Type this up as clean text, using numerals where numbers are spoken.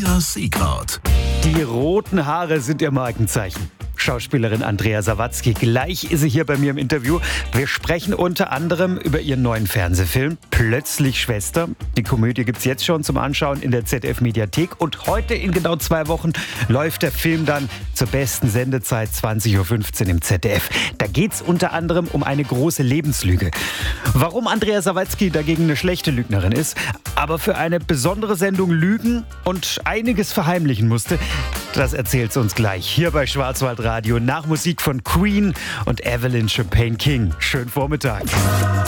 Matthias Siegrad. Die roten Haare sind ihr Markenzeichen. Schauspielerin Andrea Sawatzki. Gleich ist sie hier bei mir im Interview. Wir sprechen unter anderem über ihren neuen Fernsehfilm Plötzlich Schwester. Die Komödie gibt's jetzt schon zum Anschauen in der ZDF-Mediathek. Und heute in genau 2 Wochen läuft der Film dann zur besten Sendezeit 20.15 Uhr im ZDF. Da geht's unter anderem um eine große Lebenslüge. Warum Andrea Sawatzki dagegen eine schlechte Lügnerin ist, aber für eine besondere Sendung lügen und einiges verheimlichen musste, das erzählt sie uns gleich hier bei Schwarzwaldradio nach Musik von Queen und Evelyn Champagne King. Schönen Vormittag.